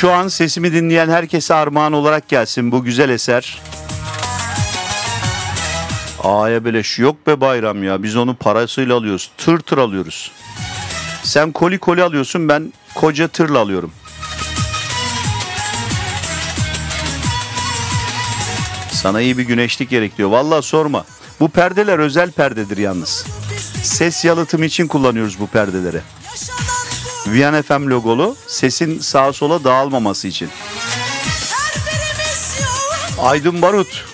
Şu an sesimi dinleyen herkese armağan olarak gelsin bu güzel eser. A'ya beleş yok be bayram ya. Biz onu parasıyla alıyoruz. Tır tır alıyoruz. Sen koli koli alıyorsun, ben koca tırla alıyorum. Sana iyi bir güneşlik gerek diyor. Vallahi sorma. Bu perdeler özel perdedir yalnız. Ses yalıtımı için kullanıyoruz bu perdeleri. Viyan FM logolu, sesin sağa sola dağılmaması için. Aydın Barut.